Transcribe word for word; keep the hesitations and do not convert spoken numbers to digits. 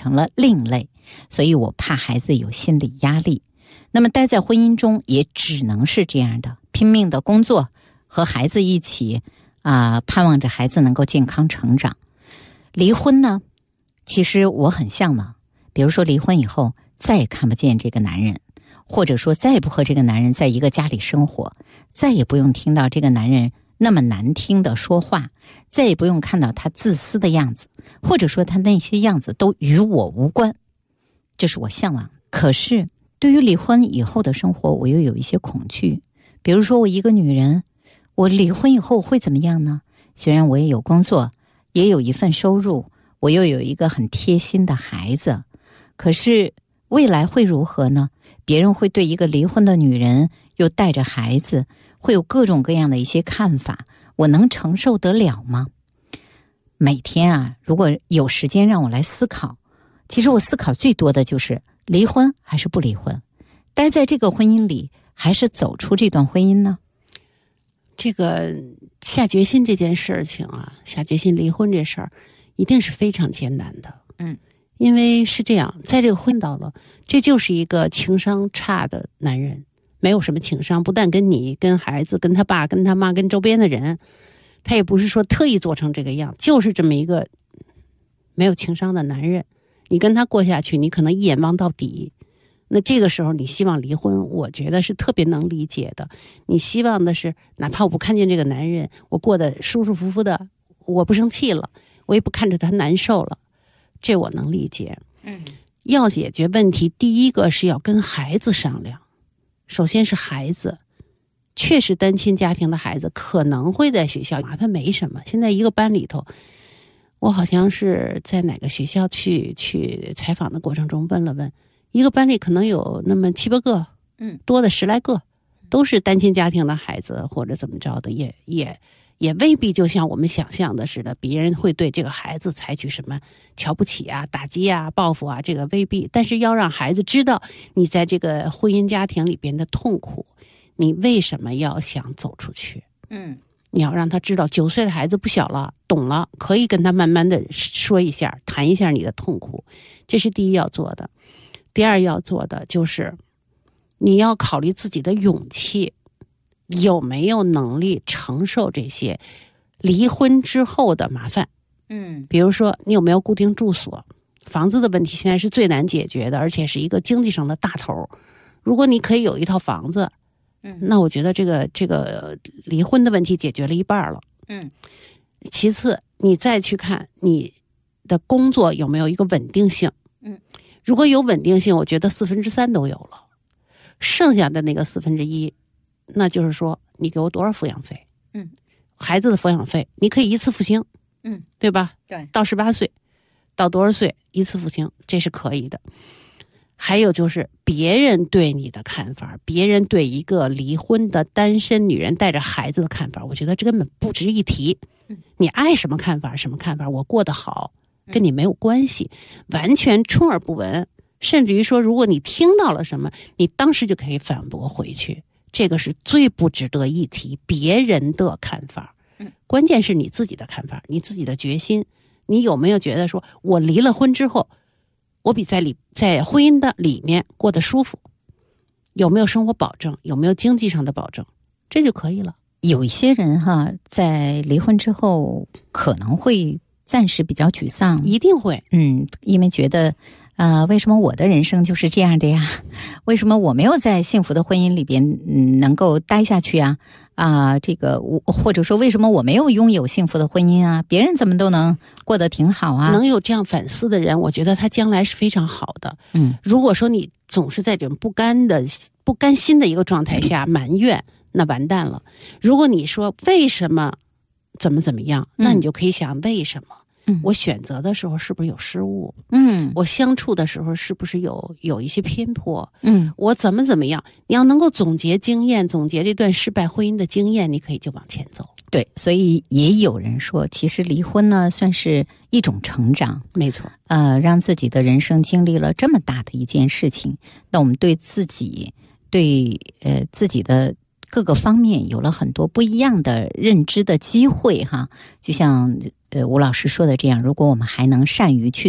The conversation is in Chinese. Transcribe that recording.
成了另类，所以我怕孩子有心理压力。那么待在婚姻中也只能是这样的，拼命的工作，和孩子一起啊、呃，盼望着孩子能够健康成长。离婚呢，其实我很向往，比如说离婚以后再也看不见这个男人，或者说再也不和这个男人在一个家里生活，再也不用听到这个男人那么难听的说话，再也不用看到他自私的样子，或者说他那些样子都与我无关，这是我向往。可是对于离婚以后的生活，我又有一些恐惧。比如说我一个女人，我离婚以后会怎么样呢？虽然我也有工作，也有一份收入，我又有一个很贴心的孩子，可是未来会如何呢？别人会对一个离婚的女人又带着孩子会有各种各样的一些看法，我能承受得了吗？每天啊，如果有时间让我来思考，其实我思考最多的就是离婚还是不离婚，待在这个婚姻里还是走出这段婚姻呢？ 这个下决心这件事情啊，下决心离婚这事儿一定是非常艰难的。 嗯， 因为是这样，在这个婚到了，这就是一个情商差的男人，没有什么情商，不但跟你、跟孩子、跟他爸、跟他妈、跟周边的人，他也不是说特意做成这个样，就是这么一个没有情商的男人。你跟他过下去，你可能一眼望到底。那这个时候你希望离婚，我觉得是特别能理解的。你希望的是，哪怕我不看见这个男人，我过得舒舒服服的，我不生气了，我也不看着他难受了，这我能理解。 嗯， 要解决问题，第一个是要跟孩子商量。首先是孩子，确实单亲家庭的孩子可能会在学校麻烦没什么。现在一个班里头，我好像是在哪个学校去去采访的过程中问了问，一个班里可能有那么七八个， 嗯， 多的十来个，都是单亲家庭的孩子或者怎么着的，也也也未必就像我们想象的似的，别人会对这个孩子采取什么瞧不起啊、打击啊、报复啊，这个未必。但是要让孩子知道你在这个婚姻家庭里边的痛苦，你为什么要想走出去？ 嗯， 你要让他知道，九岁的孩子不小了，懂了，可以跟他慢慢的说一下，谈一下你的痛苦，这是第一要做的。第二要做的就是你要考虑自己的勇气，有没有能力承受这些离婚之后的麻烦。 嗯， 比如说你有没有固定住所，房子的问题现在是最难解决的，而且是一个经济上的大头。如果你可以有一套房子， 嗯， 那我觉得这个这个离婚的问题解决了一半了。 嗯， 其次你再去看你的工作有没有一个稳定性。 嗯， 如果有稳定性，我觉得四分之三都有了，剩下的那个四分之一，那就是说你给我多少抚养费？ 嗯， 孩子的抚养费你可以一次付清， 嗯， 对吧？ 对， 到十八岁，到多少岁一次付清，这是可以的。还有就是别人对你的看法，别人对一个离婚的单身女人带着孩子的看法，我觉得这根本不值一提。你爱什么看法什么看法，我过得好跟你没有关系，完全充耳不闻。甚至于说，如果你听到了什么，你当时就可以反驳回去，这个是最不值得一提别人的看法。关键是你自己的看法，你自己的决心，你有没有觉得说我离了婚之后，我比在里在婚姻的里面过得舒服，有没有生活保证，有没有经济上的保证，这就可以了。 有一些人哈，在离婚之后可能会暂时比较沮丧， 一定会， 嗯，因为觉得呃，为什么我的人生就是这样的呀？为什么我没有在幸福的婚姻里边嗯能够待下去啊？啊、呃，这个我或者说为什么我没有拥有幸福的婚姻啊？别人怎么都能过得挺好啊？ 能有这样反思的人，我觉得他将来是非常好的。 嗯， 如果说你总是在这种不甘的、不甘心的一个状态下埋怨，那完蛋了。如果你说为什么怎么怎么样，那你就可以想为什么。 嗯， 我选择的时候是不是有失误？ 嗯， 我相处的时候是不是有有一些偏颇？ 嗯， 我怎么怎么样？你要能够总结经验，总结这段失败婚姻的经验，你可以就往前走。 对，所以也有人说，其实离婚呢算是一种成长。 没错， 呃，让自己的人生经历了这么大的一件事情，那我们对自己、对呃自己的各个方面有了很多不一样的认知的机会哈。就像呃吴老师说的这样，如果我们还能善于去